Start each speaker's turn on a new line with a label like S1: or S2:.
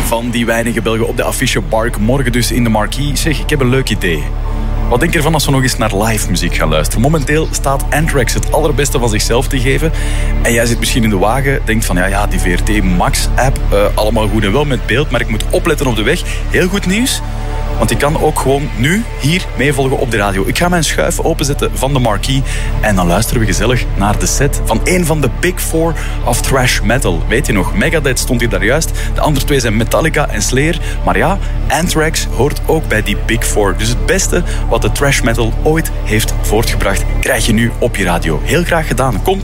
S1: van die weinige Belgen op de affiche Bark. Morgen dus in de Marquee. Zeg, ik heb een leuk idee. Wat denk je ervan als we nog eens naar live muziek gaan luisteren? Momenteel staat Anthrax het allerbeste van zichzelf te geven. En jij zit misschien in de wagen, denkt van ja, die VRT Max app, allemaal goed en wel met beeld, maar ik moet opletten op de weg. Heel goed nieuws. Want je kan ook gewoon nu hier meevolgen op de radio. Ik ga mijn schuif openzetten van de Marquee. En dan luisteren we gezellig naar de set van een van de Big Four of thrash metal. Weet je nog, Megadeth stond hier daar juist. De andere twee zijn Metallica en Slayer. Maar ja, Anthrax hoort ook bij die Big Four. Dus het beste wat de thrash metal ooit heeft voortgebracht, krijg je nu op je radio. Heel graag gedaan. Komt